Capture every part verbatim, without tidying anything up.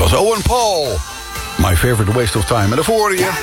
was Owen Paul. My Favorite Waste of Time. En daarvoor hoorde je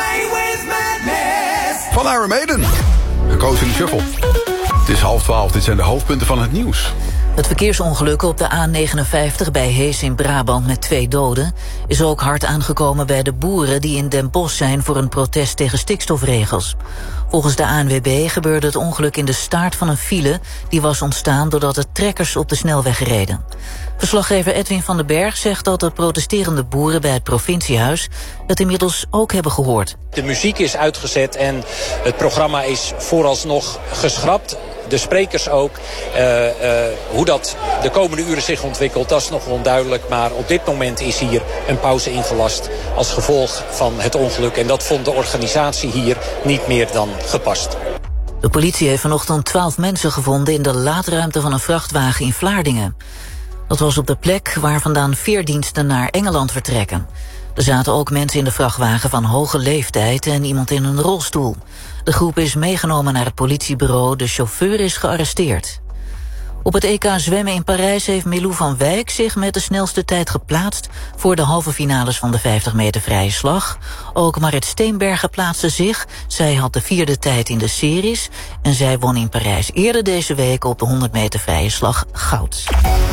van Iron Maiden. Gekozen in de shuffle. Het is half twaalf, dit zijn de hoofdpunten van het nieuws. Het verkeersongeluk op de A negenenvijftig bij Hees in Brabant met twee doden is ook hard aangekomen bij de boeren die in Den Bosch zijn voor een protest tegen stikstofregels. Volgens de A N W B gebeurde het ongeluk in de staart van een file die was ontstaan doordat de trekkers op de snelweg reden. Verslaggever Edwin van den Berg zegt dat de protesterende boeren bij het provinciehuis het inmiddels ook hebben gehoord. De muziek is uitgezet en het programma is vooralsnog geschrapt. De sprekers ook. Uh, uh, hoe dat de komende uren zich ontwikkelt, dat is nog onduidelijk. Maar op dit moment is hier een pauze ingelast als gevolg van het ongeluk. En dat vond de organisatie hier niet meer dan gepast. De politie heeft vanochtend twaalf mensen gevonden in de laadruimte van een vrachtwagen in Vlaardingen. Dat was op de plek waar vandaan veerdiensten naar Engeland vertrekken. Er zaten ook mensen in de vrachtwagen van hoge leeftijd en iemand in een rolstoel. De groep is meegenomen naar het politiebureau, de chauffeur is gearresteerd. Op het E K zwemmen in Parijs heeft Milou van Wijk zich met de snelste tijd geplaatst voor de halve finales van de vijftig meter vrije slag. Ook Marit Steenbergen plaatste zich. Zij had de vierde tijd in de series en zij won in Parijs eerder deze week op de honderd meter vrije slag goud.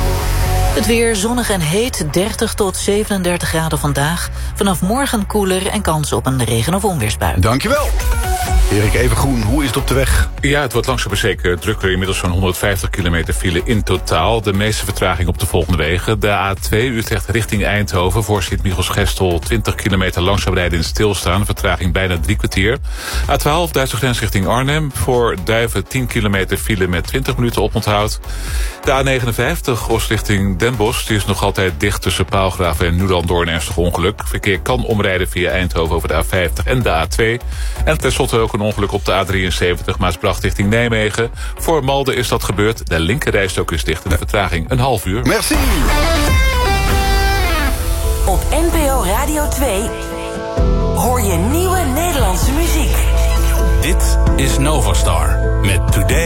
Het weer zonnig en heet, dertig tot zevenendertig graden vandaag. Vanaf morgen koeler en kans op een regen- of onweersbui. Dankjewel. Erik Evengroen, hoe is het op de weg? Ja, het wordt langzaam maar zeker drukker. Inmiddels zo'n honderdvijftig kilometer file in totaal. De meeste vertraging op de volgende wegen. De A twee Utrecht richting Eindhoven. Voor Sint-Michels-Gestel twintig kilometer langzaam rijden in stilstaan. Vertraging bijna drie kwartier. A twaalf Duitse grens richting Arnhem. Voor Duiven tien kilometer file met twintig minuten oponthoud. De A negenenvijftig Oost richting Den Bosch. Die is nog altijd dicht tussen Paalgraven en Nuland door een ernstig ongeluk. Verkeer kan omrijden via Eindhoven over de A vijftig en de A twee. En tenslotte ook een ongeluk op de A drieënzeventig Maasbracht richting Nijmegen. Voor Malden is dat gebeurd. De linkerrijstok is dicht en de vertraging een half uur. Merci. Op N P O Radio twee hoor je nieuwe Nederlandse muziek. Dit is Novastar met Today